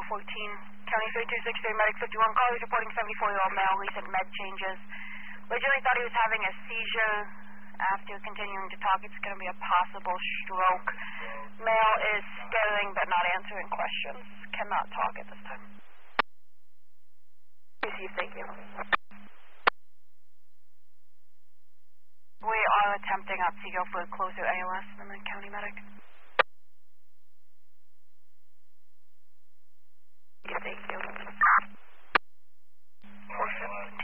14. County 3263, medic 51, call is reporting 74-year-old male, recent med changes. Originally thought he was having a seizure. After continuing to talk, it's going to be a possible stroke. Male is staring but not answering questions. Cannot talk at this time. Receive, thank you. We are attempting Otsego for a closer ALS than the county medic. Thank you. 415.